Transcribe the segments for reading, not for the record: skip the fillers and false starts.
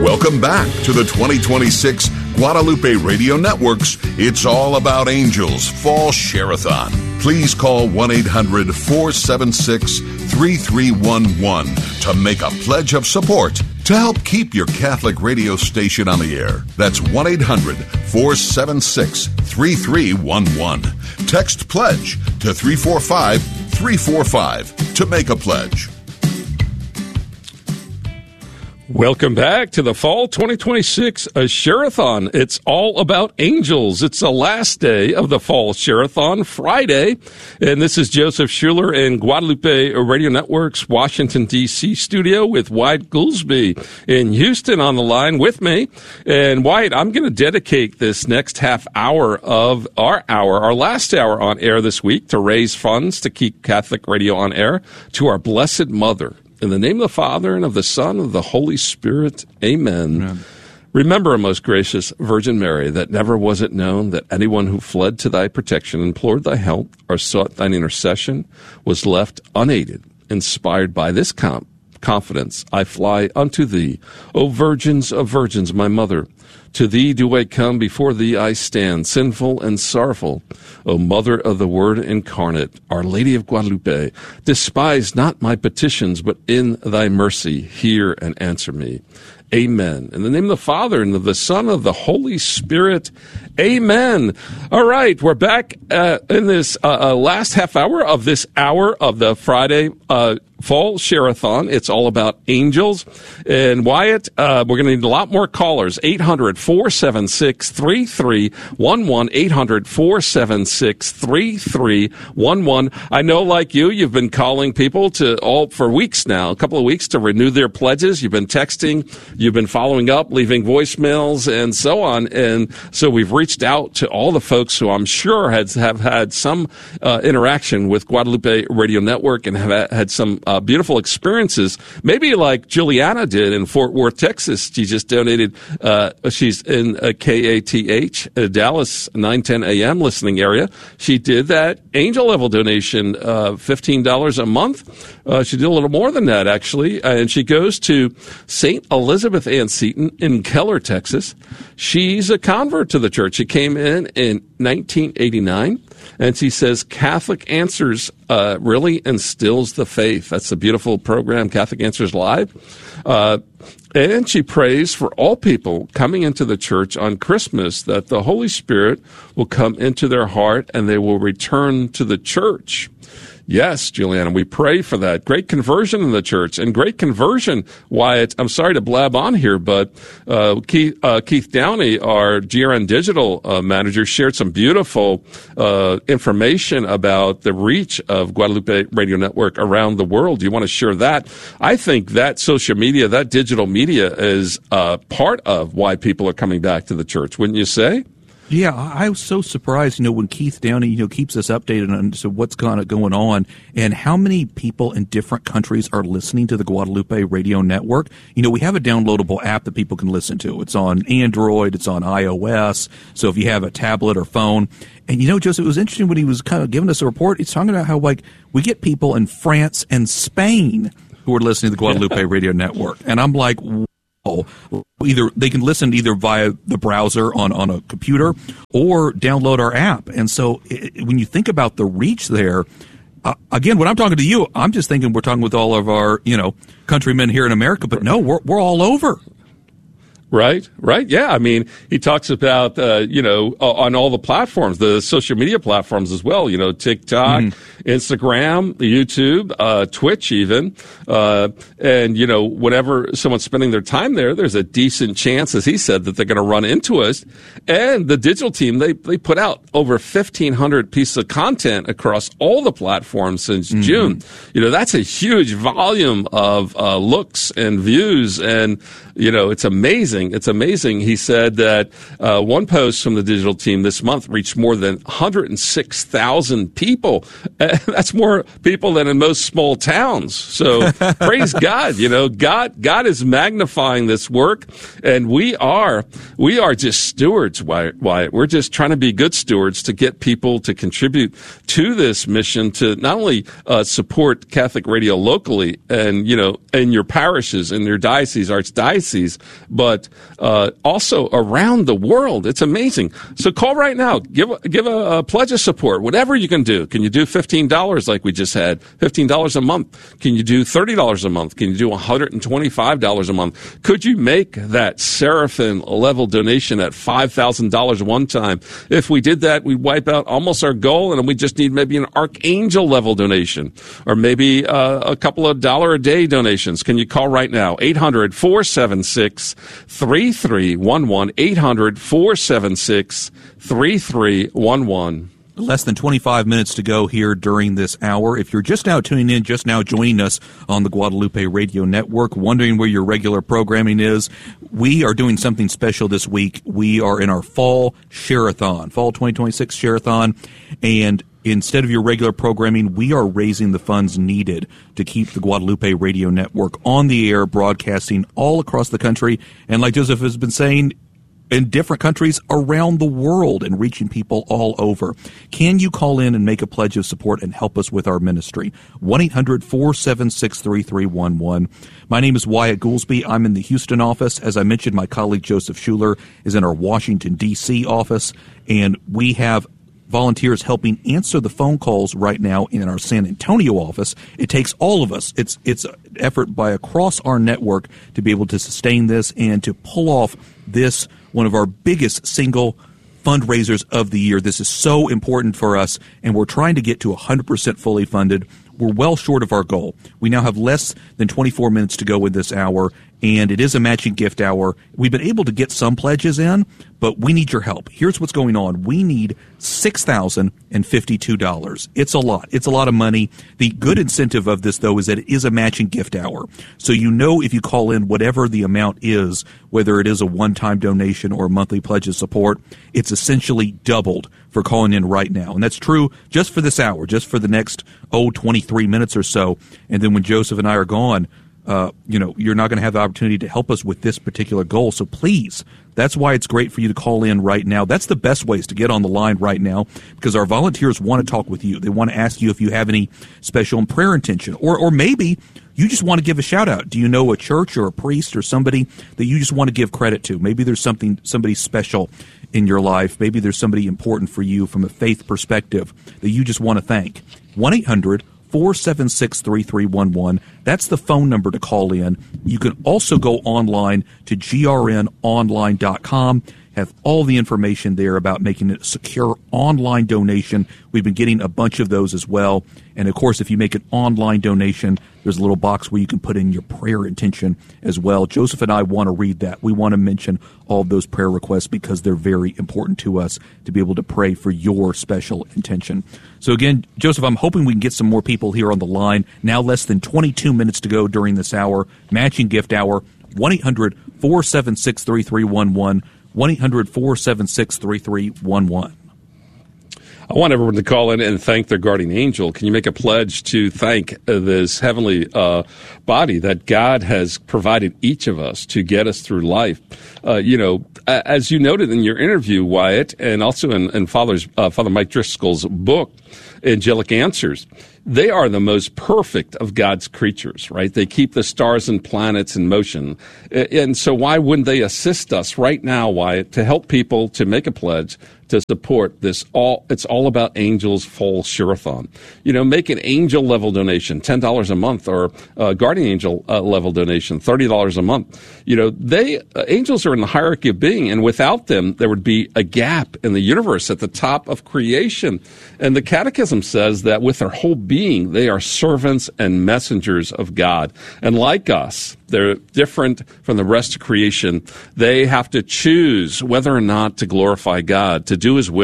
Welcome back to the 2026 Guadalupe Radio Network's It's All About Angels Fall Share-a-thon. Please call 1-800-476-3311 to make a pledge of support to help keep your Catholic radio station on the air. That's 1-800-476-3311. Text PLEDGE to 345-345 to make a pledge. Welcome back to the Fall 2026 Share-a-thon. It's all about angels. It's the last day of the Fall Share-a-thon, Friday. And this is Joseph Schuler in Guadalupe Radio Network's Washington, D.C. studio with Wyatt Goolsbee in Houston on the line with me. And Wyatt, I'm going to dedicate this next half hour of our last hour on air this week, to raise funds to keep Catholic radio on air, to our Blessed Mother. In the name of the Father, and of the Son, and of the Holy Spirit, amen. Amen. Remember, most gracious Virgin Mary, that never was it known that anyone who fled to thy protection, implored thy help, or sought thine intercession, was left unaided. Inspired by this confidence, I fly unto thee, O Virgins of Virgins, my Mother. To thee do I come, before thee I stand, sinful and sorrowful. O Mother of the Word incarnate, Our Lady of Guadalupe, despise not my petitions, but in thy mercy hear and answer me. Amen. In the name of the Father, and of the Son, and of the Holy Spirit, amen. All right, we're back in this last half hour of this hour of the Friday Fall Share-a-thon. It's all about angels. And Wyatt, we're going to need a lot more callers. 800-476-3311. 800-476-3311. I know, like you've been calling people for weeks now, a couple of weeks, to renew their pledges. You've been texting, you've been following up, leaving voicemails, and so on. And so we've reached out to all the folks who I'm sure have had some interaction with Guadalupe Radio Network and have had some beautiful experiences, maybe like Juliana did in Fort Worth, Texas. She just donated, she's in KATH, Dallas, 910 AM listening area. She did that angel level donation, $15 a month. She did a little more than that, actually, and she goes to St. Elizabeth Ann Seton in Keller, Texas. She's a convert to the church. She came in 1989. And she says Catholic Answers really instills the faith. That's a beautiful program, Catholic Answers Live. And she prays for all people coming into the church on Christmas that the Holy Spirit will come into their heart and they will return to the church. Yes, Juliana, we pray for that. Great conversion in the church, and great conversion, Wyatt. I'm sorry to blab on here, but Keith Downey, our GRN Digital manager, shared some beautiful information about the reach of Guadalupe Radio Network around the world. Do you want to share that? I think that social media, that digital media, is part of why people are coming back to the church, wouldn't you say? Yeah, I was so surprised, when Keith Downey, keeps us updated on what's kind of going on and how many people in different countries are listening to the Guadalupe Radio Network. We have a downloadable app that people can listen to. It's on Android, it's on iOS. So if you have a tablet or phone, and Joseph, it was interesting when he was kind of giving us a report. He's talking about how we get people in France and Spain who are listening to the Guadalupe Radio Network, and I'm like, either they can listen either via the browser on a computer or download our app. And so when you think about the reach there, again, when I'm talking to you, I'm just thinking we're talking with all of our, countrymen here in America, but no, we're all over. Right. Yeah. I mean, he talks about, on all the platforms, the social media platforms as well, TikTok, Instagram, YouTube, Twitch even. And, whenever someone's spending their time there's a decent chance, as he said, that they're going to run into us. And the digital team, they put out over 1,500 pieces of content across all the platforms since June. That's a huge volume of looks and views. And, it's amazing amazing. It's amazing. He said that one post from the digital team this month reached more than 106,000 people. That's more people than in most small towns. So praise God. God is magnifying this work, and we are just stewards, Wyatt. We're just trying to be good stewards to get people to contribute to this mission to not only support Catholic radio locally and, in your parishes, in your diocese, archdiocese, but also around the world. It's amazing. So call right now. Give a pledge of support, whatever you can do. Can you do $15 like we just had? $15 a month. Can you do $30 a month? Can you do $125 a month? Could you make that Seraphim level donation at $5,000 one time? If we did that, we'd wipe out almost our goal, and we just need maybe an Archangel level donation, or maybe a couple of $1 a day donations. Can you call right now? 800-476-3311. 800-476-3311. Less than 25 minutes to go here during this hour. If you're just now tuning in, just now joining us on the Guadalupe Radio Network, wondering where your regular programming is, we are doing something special this week. We are in our Fall Share-a-thon, Fall 2026 Share-a-thon, and instead of your regular programming, we are raising the funds needed to keep the Guadalupe Radio Network on the air, broadcasting all across the country, and like Joseph has been saying, in different countries around the world and reaching people all over. Can you call in and make a pledge of support and help us with our ministry? 1-800-476-3311. My name is Wyatt Goolsby. I'm in the Houston office. As I mentioned, my colleague Joseph Schuler is in our Washington, D.C. office, and we have volunteers helping answer the phone calls right now in our San Antonio office. It takes all of us. It's an effort by across our network to be able to sustain this and to pull off this, one of our biggest single fundraisers of the year. This is so important for us, and we're trying to get to 100% fully funded. We're well short of our goal. We now have less than 24 minutes to go in this hour, and it is a matching gift hour. We've been able to get some pledges in, but we need your help. Here's what's going on. We need $6,052. It's a lot. It's a lot of money. The good incentive of this, though, is that it is a matching gift hour. So if you call in whatever the amount is, whether it is a one-time donation or a monthly pledge of support, it's essentially doubled for calling in right now. And that's true just for this hour, just for the next, 23 minutes or so. And then when Joseph and I are gone, you're not going to have the opportunity to help us with this particular goal. So please, that's why it's great for you to call in right now. That's the best ways to get on the line right now, because our volunteers want to talk with you. They want to ask you if you have any special prayer intention, or maybe you just want to give a shout out. Do you know a church or a priest or somebody that you just want to give credit to? Maybe there's somebody special in your life. Maybe there's somebody important for you from a faith perspective that you just want to thank. 1-800-476-3311. That's the phone number to call in. You can also go online to grnonline.com. Have all the information there about making it a secure online donation. We've been getting a bunch of those as well. And, of course, if you make an online donation, there's a little box where you can put in your prayer intention as well. Joseph and I want to read that. We want to mention all of those prayer requests because they're very important to us to be able to pray for your special intention. So, again, Joseph, I'm hoping we can get some more people here on the line. Now less than 22 minutes to go during this hour. Matching gift hour, 1-800-476-3311. 1-800-476-3311. I want everyone to call in and thank their guardian angel. Can you make a pledge to thank this heavenly body that God has provided each of us to get us through life? As you noted in your interview, Wyatt, and also in Father Mike Driscoll's book, Angelic Answers, they are the most perfect of God's creatures, right? They keep the stars and planets in motion. And so why wouldn't they assist us right now, Wyatt, to help people to make a pledge to support this it's all about Angels Fall Share-a-thon. Make an angel level donation, $10 a month, or guardian angel level donation, $30 a month. Angels are in the hierarchy of being, and without them, there would be a gap in the universe at the top of creation. And the Catechism says that with their whole being, they are servants and messengers of God. And like us, they're different from the rest of creation. They have to choose whether or not to glorify God, to do His will,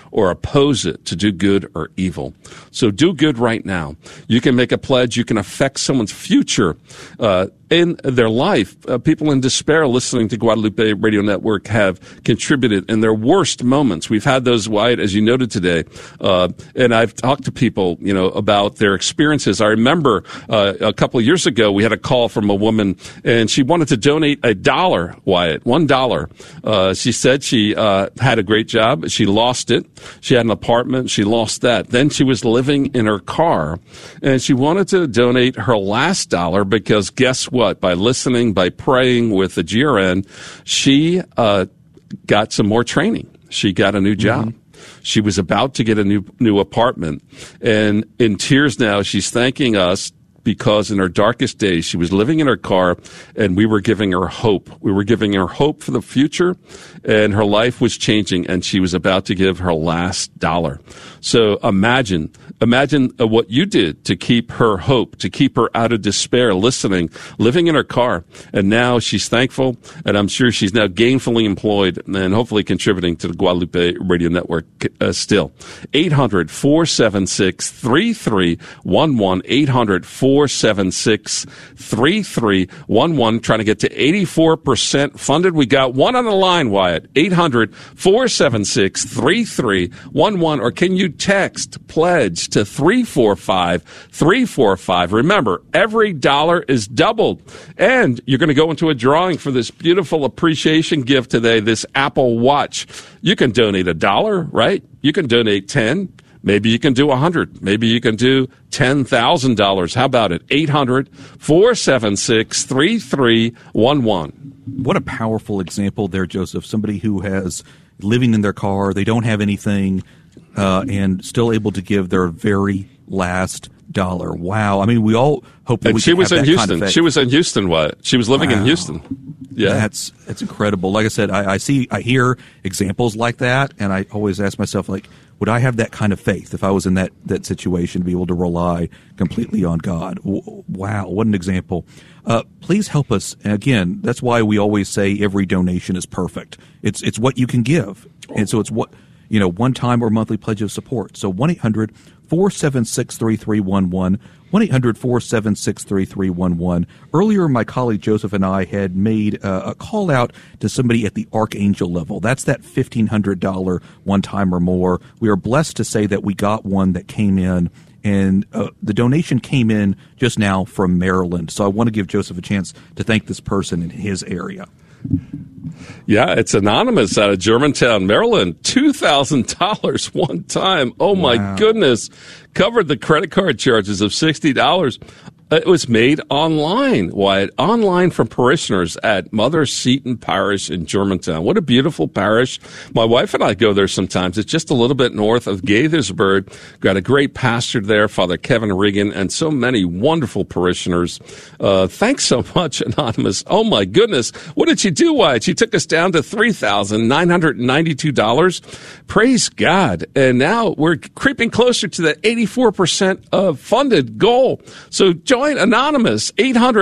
or oppose it, to do good or evil. So do good right now. You can make a pledge. You can affect someone's future in their life. People in despair listening to Guadalupe Radio Network have contributed in their worst moments. We've had those, Wyatt, as you noted today. And I've talked to people, about their experiences. I remember a couple of years ago, we had a call from a woman, and she wanted to donate $1, Wyatt, $1. She said she had a great job. She lost it. She had an apartment. She lost that. Then she was living in her car, and she wanted to donate her last dollar because guess what? By listening, by praying with the GRN, she got some more training. She got a new job. Mm-hmm. She was about to get a new apartment. And in tears now, she's thanking us because in her darkest days, she was living in her car, and we were giving her hope. We were giving her hope for the future, and her life was changing, and she was about to give her last dollar. So imagine what you did to keep her hope, to keep her out of despair, listening, living in her car. And now she's thankful, and I'm sure she's now gainfully employed and hopefully contributing to the Guadalupe Radio Network still. 800-476-3311, 800-476-3311, trying to get to 84% funded. We got one on the line, Wyatt, 800-476-3311, or can you text pledge to 345-345. Remember, every dollar is doubled. And you're going to go into a drawing for this beautiful appreciation gift today, this Apple Watch. You can donate $1, right? You can donate 10. Maybe you can do 100. Maybe you can do $10,000. How about it? 800-476-3311. What a powerful example there, Joseph. Somebody who has living in their car, they don't have anything, and still able to give their very last dollar. Wow. I mean, we all hope that we can have that kind of faith. She was in Houston, what? She was living in Houston. Yeah. That's incredible. Like I said, I hear examples like that, and I always ask myself, would I have that kind of faith if I was in that situation to be able to rely completely on God? Wow, what an example. Please help us. And again, that's why we always say every donation is perfect. It's what you can give. And so it's what, one-time or monthly pledge of support. So 1-800-476-3311, 1-800-476-3311. Earlier, my colleague Joseph and I had made a call out to somebody at the Archangel level. That's that $1,500 one time or more. We are blessed to say that we got one that came in, and the donation came in just now from Maryland. So I want to give Joseph a chance to thank this person in his area. Yeah, it's anonymous out of Germantown, Maryland. $2,000 one time. Oh, wow. My goodness. Covered the credit card charges of $60. It was made online, Wyatt, online from parishioners at Mother Seton Parish in Germantown. What a beautiful parish. My wife and I go there sometimes. It's just a little bit north of Gaithersburg. Got a great pastor there, Father Kevin Regan, and so many wonderful parishioners. Thanks so much, Anonymous. Oh, my goodness. What did she do, Wyatt? She took us down to $3,992. Praise God. And now we're creeping closer to that 84% of funded goal. So join Anonymous,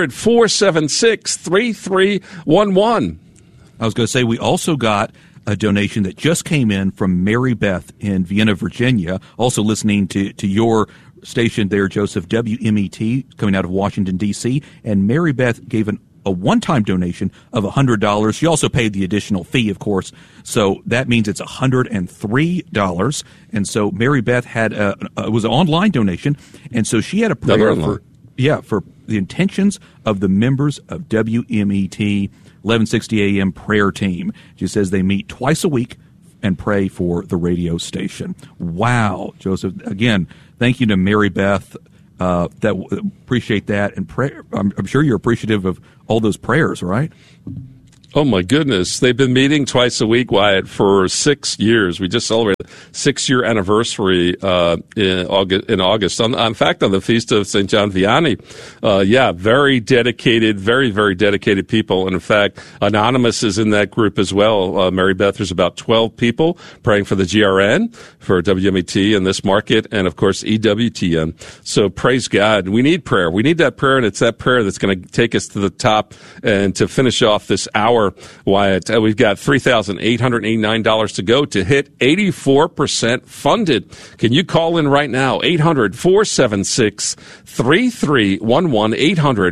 800-476-3311. I was going to say, we also got a donation that just came in from Mary Beth in Vienna, Virginia, also listening to your station there, Joseph, WMET, coming out of Washington, D.C., and Mary Beth gave a one-time donation of $100. She also paid the additional fee, of course, so that means it's $103. And so Mary Beth had it was an online donation, and so she had a prayer for the intentions of the members of WMET 1160 AM prayer team. She says they meet twice a week and pray for the radio station. Wow, Joseph. Again, thank you to Mary Beth. Appreciate that, and I'm sure you're appreciative of all those prayers, right? Oh, my goodness. They've been meeting twice a week, Wyatt, for 6 years. We just celebrated the 6-year anniversary in August. In fact, on the Feast of St. John Vianney. Very dedicated, very, very dedicated people. And in fact, Anonymous is in that group as well. Mary Beth, there's about 12 people praying for the GRN, for WMET in this market, and, of course, EWTN. So praise God. We need prayer. We need that prayer, and it's that prayer that's going to take us to the top and to finish off this hour hour, Wyatt. We've got $3,889 to go to hit 84% funded. Can you call in right now? 800-476-3311.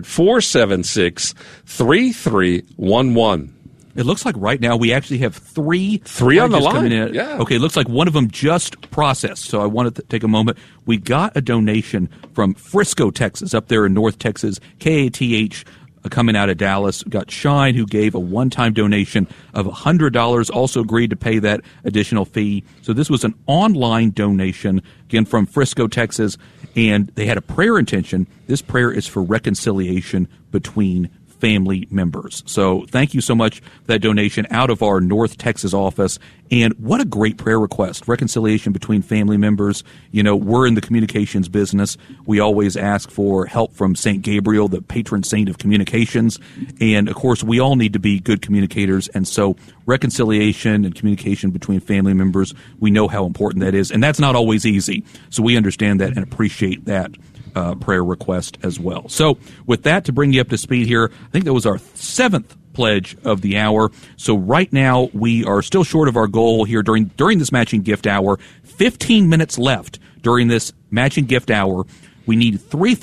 800-476-3311. It looks like right now we actually have three on the line. Coming in. Yeah. Okay, it looks like one of them just processed, so I wanted to take a moment. We got a donation from Frisco, Texas, up there in North Texas, KATH, coming out of Dallas. We got Shine, who gave a one-time donation of $100, also agreed to pay that additional fee. So this was an online donation, again, from Frisco, Texas, and they had a prayer intention. This prayer is for reconciliation between family members. So thank you so much for that donation out of our North Texas office. And what a great prayer request. Reconciliation between family members. You know, we're in the communications business. We always ask for help from St. Gabriel, the patron saint of communications. And, of course, we all need to be good communicators. And so reconciliation and communication between family members, we know how important that is. And that's not always easy. So we understand that and appreciate that prayer request as well. So with that, to bring you up to speed here, I think that was our 7th pledge of the hour. So right now we are still short of our goal here during this matching gift hour. 15 minutes left during this matching gift hour. We need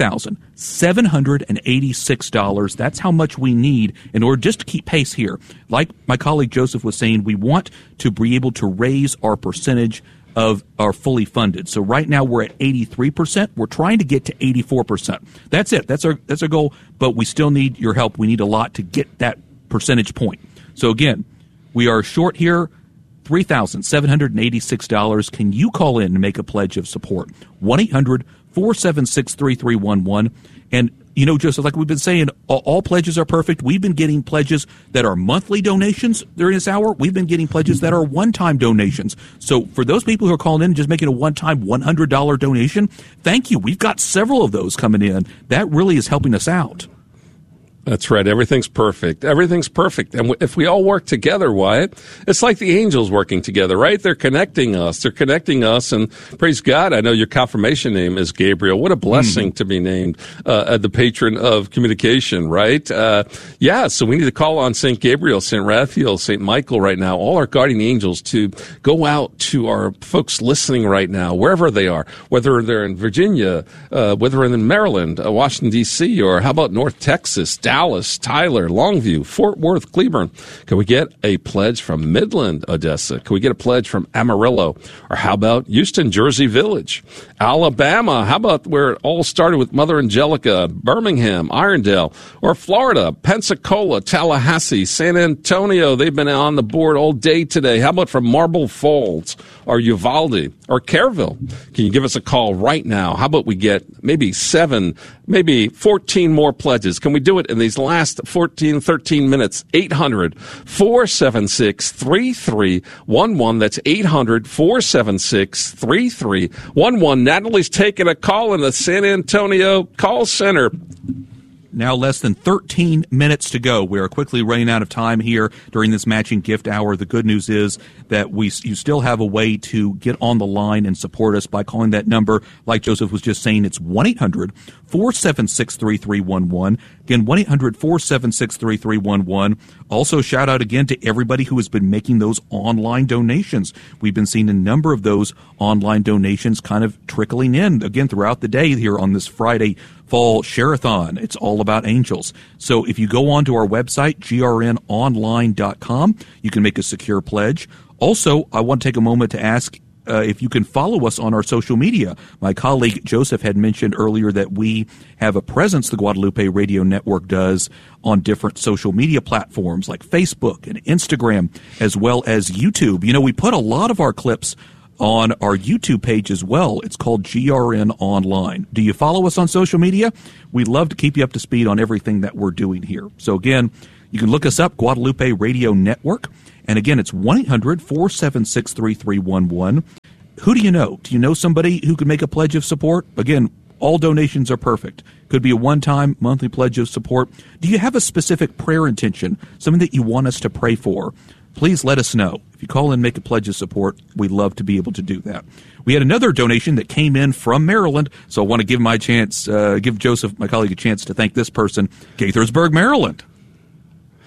$3,786. That's how much we need in order just to keep pace here. Like my colleague Joseph was saying, we want to be able to raise our percentage of our fully funded. So right now we're at 83%. We're trying to get to 84%. That's it. That's our goal, but we still need your help. We need a lot to get that percentage point. So again, we are short here, $3,786. Can you call in and make a pledge of support? 1-800-476-3311. And you know, Joseph, like we've been saying, all pledges are perfect. We've been getting pledges that are monthly donations during this hour. We've been getting pledges that are one-time donations. So for those people who are calling in and just making a one-time $100 donation, thank you. We've got several of those coming in. That really is helping us out. That's right. Everything's perfect. Everything's perfect. And if we all work together, Wyatt, it's like the angels working together, right? They're connecting us. And praise God, I know your confirmation name is Gabriel. What a blessing to be named the patron of communication, right? So we need to call on St. Gabriel, St. Raphael, St. Michael right now, all our guardian angels to go out to our folks listening right now, wherever they are, whether they're in Virginia, whether they're in Maryland, Washington, D.C., or how about North Texas, Dallas, Tyler, Longview, Fort Worth, Cleburne. Can we get a pledge from Midland, Odessa? Can we get a pledge from Amarillo? Or how about Houston, Jersey Village? Alabama, how about where it all started with Mother Angelica, Birmingham, Irondale? Or Florida, Pensacola, Tallahassee, San Antonio. They've been on the board all day today. How about from Marble Falls or Uvalde or Kerrville? Can you give us a call right now? How about we get maybe 7, maybe 14 more pledges? Can we do it in these last 13 minutes? 800-476-3311. That's 800-476-3311. Natalie's taking a call in the San Antonio call center. Now less than 13 minutes to go. We are quickly running out of time here during this matching gift hour. The good news is that you still have a way to get on the line and support us by calling that number. Like Joseph was just saying, it's 1-800-476-3311. Again, 1-800-476-3311. Also, shout out again to everybody who has been making those online donations. We've been seeing a number of those online donations kind of trickling in, again, throughout the day here on this Friday Fall Share-a-thon. It's all about angels. So if you go onto our website, grnonline.com, you can make a secure pledge. Also, I want to take a moment to ask if you can follow us on our social media. My colleague Joseph had mentioned earlier that we have a presence, the Guadalupe Radio Network does, on different social media platforms like Facebook and Instagram, as well as YouTube. You know, we put a lot of our clips on our YouTube page as well. It's called GRN Online. Do you follow us on social media? We'd love to keep you up to speed on everything that we're doing here. So again, you can look us up, Guadalupe Radio Network. And again, it's 1-800-476-3311. Who do you know? Do you know somebody who could make a pledge of support? Again, all donations are perfect. Could be a one-time monthly pledge of support. Do you have a specific prayer intention, something that you want us to pray for? Please let us know. If you call and make a pledge of support, we'd love to be able to do that. We had another donation that came in from Maryland, so I want to give give Joseph, my colleague, a chance to thank this person, Gaithersburg, Maryland.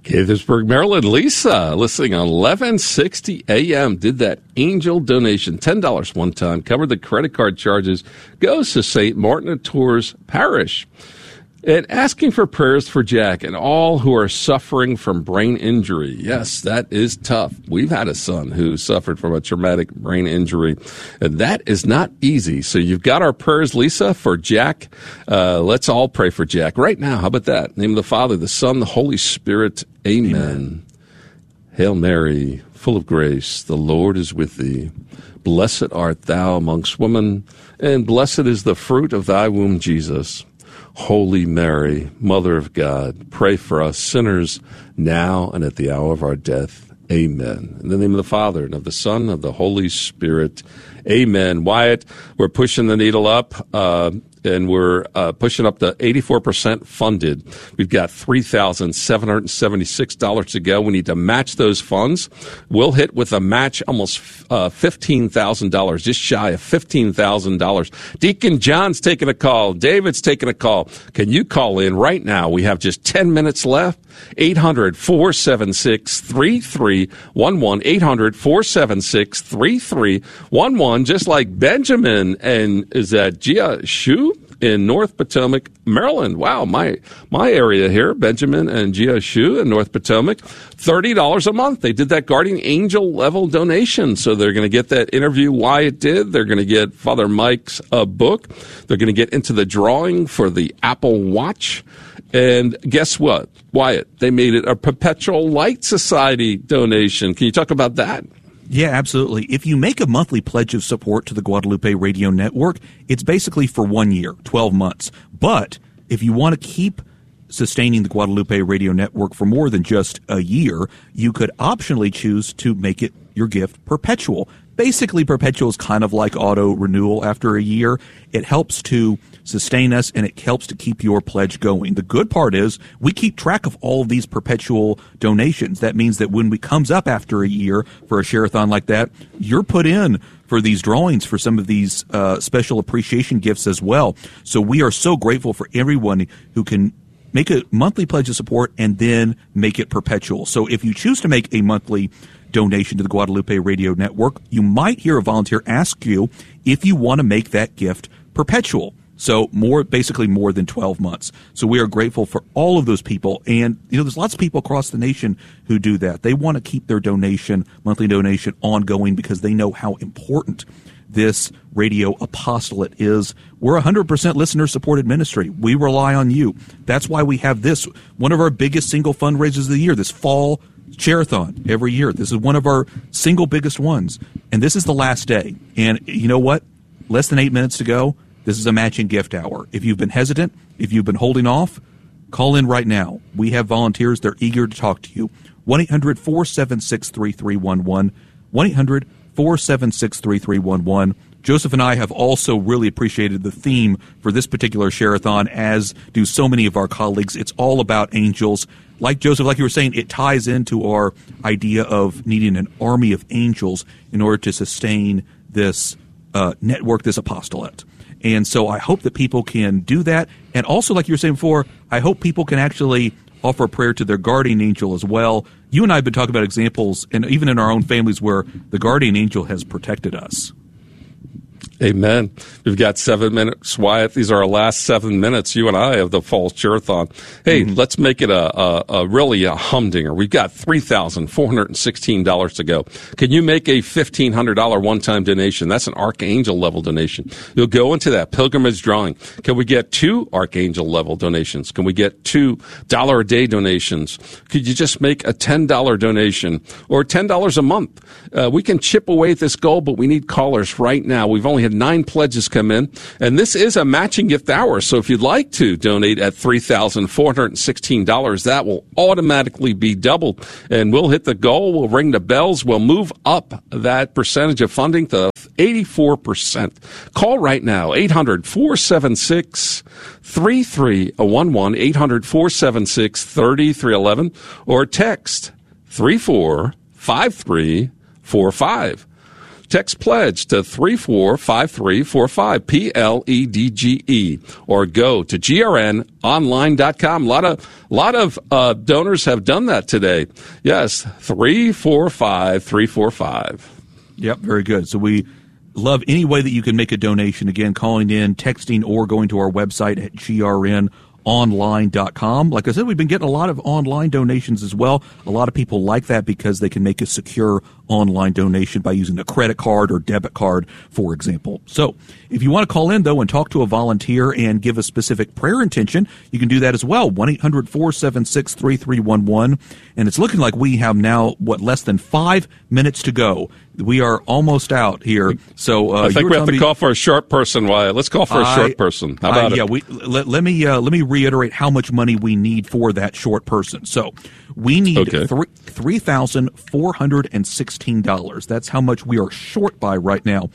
Gaithersburg, Maryland. Lisa, listening on 1160 AM, did that angel donation, $10 one time, covered the credit card charges, goes to St. Martin of Tours Parish. And asking for prayers for Jack and all who are suffering from brain injury. Yes, that is tough. We've had a son who suffered from a traumatic brain injury, and that is not easy. So you've got our prayers, Lisa, for Jack. Let's all pray for Jack right now. How about that? In the name of the Father, the Son, the Holy Spirit. Amen. Hail Mary, full of grace, the Lord is with thee. Blessed art thou amongst women, and blessed is the fruit of thy womb, Jesus. Holy Mary, Mother of God, pray for us sinners now and at the hour of our death. Amen. In the name of the Father, and of the Son, and of the Holy Spirit. Amen. Wyatt, we're pushing the needle up, and we're pushing up to 84% funded. We've got $3,776 to go. We need to match those funds. We'll hit with a match almost $15,000, just shy of $15,000. Deacon John's taking a call. David's taking a call. Can you call in right now? We have just 10 minutes left. 800-476-3311. 800-476-3311. Just like Benjamin and is that Gia Shu in North Potomac, Maryland. Wow, my area here, Benjamin and Gia Shu in North Potomac. $30 a month. They did that Guardian Angel level donation. So they're going to get that interview Wyatt did. They're going to get Father Mike's book. They're going to get into the drawing for the Apple Watch. And guess what, Wyatt? They made it a Perpetual Light Society donation. Can you talk about that? Yeah, absolutely. If you make a monthly pledge of support to the Guadalupe Radio Network, it's basically for 1 year, 12 months. But if you want to keep sustaining the Guadalupe Radio Network for more than just a year, you could optionally choose to make it your gift perpetual. Basically, perpetual is kind of like auto renewal after a year. It helps to sustain us, and it helps to keep your pledge going. The good part is we keep track of all of these perpetual donations. That means that when it comes up after a year for a share-a-thon like that, you're put in for these drawings for some of these special appreciation gifts as well. So we are so grateful for everyone who can make a monthly pledge of support and then make it perpetual. So if you choose to make a monthly donation to the Guadalupe Radio Network, you might hear a volunteer ask you if you want to make that gift perpetual. So basically more than 12 months. So we are grateful for all of those people. And, there's lots of people across the nation who do that. They want to keep their monthly donation ongoing because they know how important this radio apostolate is. We're 100% listener-supported ministry. We rely on you. That's why we have this, one of our biggest single fundraisers of the year, this fall share-a-thon every year. This is one of our single biggest ones. And this is the last day. And you know what? Less than 8 minutes to go. This is a matching gift hour. If you've been hesitant, if you've been holding off, call in right now. We have volunteers. They're eager to talk to you. 1-800-476-3311. 1-800-476-3311. Joseph and I have also really appreciated the theme for this particular share-a-thon, as do so many of our colleagues. It's all about angels. Like Joseph, like you were saying, it ties into our idea of needing an army of angels in order to sustain this network, this apostolate. And so I hope that people can do that. And also, like you were saying before, I hope people can actually offer a prayer to their guardian angel as well. You and I have been talking about examples, and even in our own families, where the guardian angel has protected us. Amen. We've got 7 minutes, Wyatt. These are our last 7 minutes, you and I, of the fall share-a-thon. Hey, let's make it really a humdinger. We've got $3,416 to go. Can you make a $1,500 one-time donation? That's an Archangel level donation. You'll go into that pilgrimage drawing. Can we get 2 Archangel level donations? Can we get $2 a day donations? Could you just make a $10 donation or $10 a month? We can chip away at this goal, but we need callers right now. We've only had 9 pledges come in, and this is a matching gift hour. So if you'd like to donate at $3,416, that will automatically be doubled, and we'll hit the goal. We'll ring the bells. We'll move up that percentage of funding to 84%. Call right now, 800-476-3311, 800-476-3311, or text 345345. Text PLEDGE to 345345, PLEDGE, or go to grnonline.com. A lot of donors have done that today. Yes, 345345. Yep, very good. So we love any way that you can make a donation. Again, calling in, texting, or going to our website at grnonline.com. Like I said, we've been getting a lot of online donations as well. A lot of people like that because they can make a secure online donation by using a credit card or debit card, for example. So if you want to call in, though, and talk to a volunteer and give a specific prayer intention, you can do that as well. 1-800-476-3311. And it's looking like we have now, less than 5 minutes to go. We are almost out here. So I think we have to call for a short person, Wyatt. Let's call for a short person. How about it? Yeah, let me reiterate how much money we need for that short person. So we need $3,416. That's how much we are short by right now.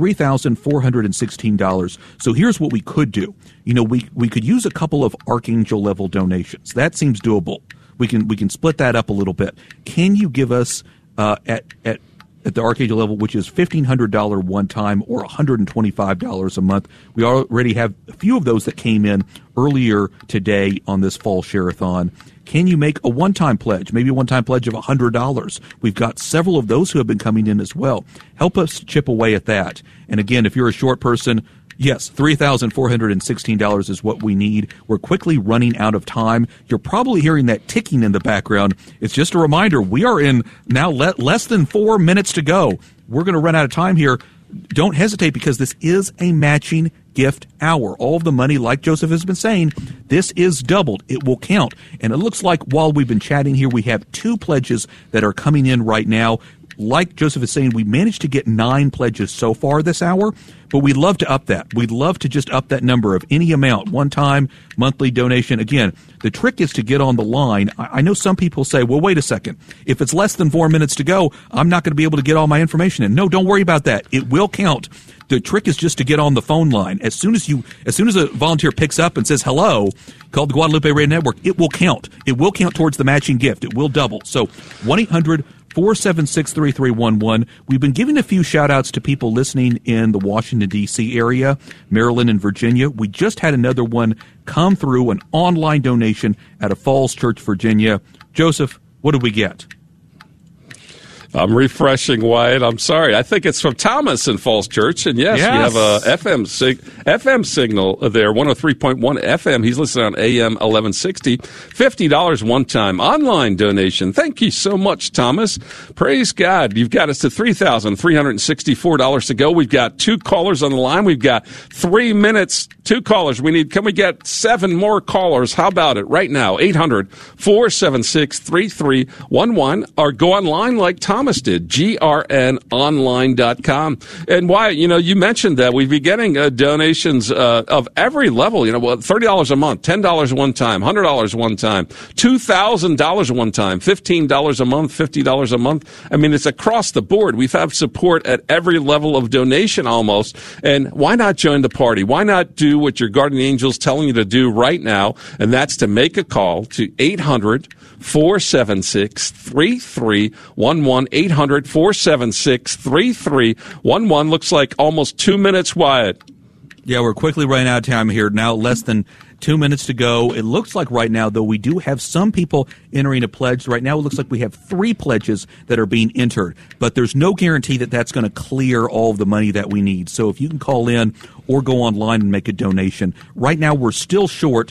$3,416. So here's what we could do. We could use a couple of Archangel level donations. That seems doable. We can split that up a little bit. Can you give us at the Archangel level, which is $1,500 one time or $125 a month? We already have a few of those that came in earlier today on this fall share-a-thon. Can you make a one-time pledge, maybe a one-time pledge of $100? We've got several of those who have been coming in as well. Help us chip away at that. And again, if you're a short person, yes, $3,416 is what we need. We're quickly running out of time. You're probably hearing that ticking in the background. It's just a reminder, we are in now less than 4 minutes to go. We're going to run out of time here. Don't hesitate, because this is a matching gift hour. All of the money, like Joseph has been saying, this is doubled. It will count. And it looks like while we've been chatting here, we have 2 pledges that are coming in right now. Like Joseph is saying, we managed to get 9 pledges so far this hour, but we'd love to up that. We'd love to just up that number of any amount, one-time, monthly donation. Again, the trick is to get on the line. I know some people say, well, wait a second. If it's less than 4 minutes to go, I'm not going to be able to get all my information in. No, don't worry about that. It will count. The trick is just to get on the phone line. As soon as a volunteer picks up and says hello, called the Guadalupe Radio Network, it will count. It will count towards the matching gift. It will double. So 1-800-476-3311. We've been giving a few shout-outs to people listening in the Washington, D.C. area, Maryland, and Virginia. We just had another one come through, an online donation at a Falls Church, Virginia. Joseph, what did we get? I'm refreshing, Wyatt. I'm sorry. I think it's from Thomas in Falls Church. And yes, we have a FM signal there, 103.1 FM. He's listening on AM 1160. $50 one time online donation. Thank you so much, Thomas. Praise God. You've got us to $3,364 to go. We've got 2 callers on the line. We've got 3 minutes. 2 callers. Can we get 7 more callers? How about it right now? 800-476-3311, or go online like Thomas did, grnonline.com. And Wyatt, you mentioned that we've been getting donations of every level. $30 a month, $10 one time, $100 one time, $2,000 one time, $15 a month, $50 a month. I mean, it's across the board. We've had support at every level of donation almost. And why not join the party? Why not do what your guardian angel's telling you to do right now? And that's to make a call to 800-476-3311, 800-476-3311. Looks like almost 2 minutes, Wyatt. Yeah, we're quickly running out of time here. Now less than 2 minutes to go. It looks like right now, though, we do have some people entering a pledge. Right now, it looks like we have 3 pledges that are being entered, but there's no guarantee that that's going to clear all of the money that we need. So if you can call in or go online and make a donation. Right now, we're still short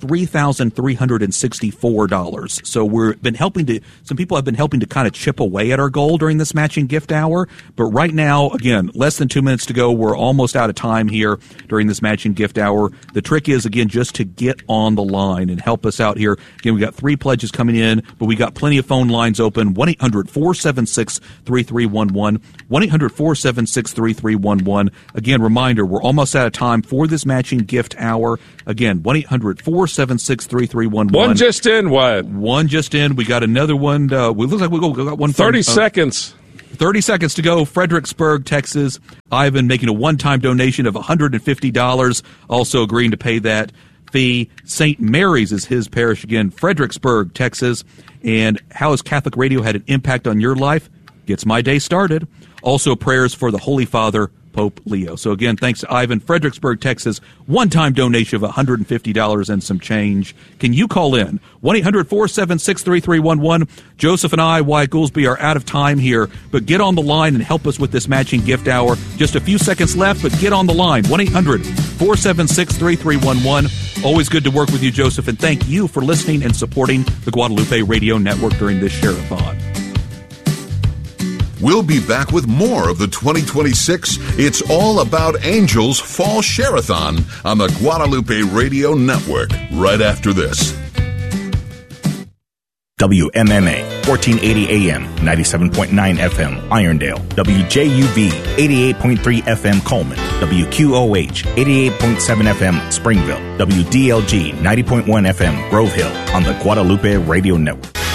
$3,364. So some people have been helping to kind of chip away at our goal during this matching gift hour. But right now, again, less than 2 minutes to go. We're almost out of time here during this matching gift hour. The trick is, again, just to get on the line and help us out here. Again, we got 3 pledges coming in, but we got plenty of phone lines open. 1-800-476-3311. 1-800-476-3311. Again, reminder, we're almost out of time for this matching gift hour. Again, 1-800-476-3311. One just in, Wyatt. One just in. We got another one. It looks like we got one. 30 seconds. 30 seconds to go. Fredericksburg, Texas. Ivan making a one-time donation of $150, also agreeing to pay that fee. St. Mary's is his parish again. Fredericksburg, Texas. And how has Catholic radio had an impact on your life? Gets my day started. Also, prayers for the Holy Father, Pope Leo. So again, thanks to Ivan, Fredericksburg, Texas, one-time donation of $150 and some change. Can you call in? 1-800-476-3311. Joseph and I, Wyatt Goolsbee, are out of time here, but get on the line and help us with this matching gift hour. Just a few seconds left, but get on the line. 1-800-476-3311. Always good to work with you, Joseph, and thank you for listening and supporting the Guadalupe Radio Network during this Share-a-thon. We'll be back with more of the 2026 It's All About Angels Fall Share-a-thon on the Guadalupe Radio Network right after this. WMMA, 1480 AM, 97.9 FM, Irondale. WJUV, 88.3 FM, Coleman. WQOH, 88.7 FM, Springville. WDLG, 90.1 FM, Grove Hill, on the Guadalupe Radio Network.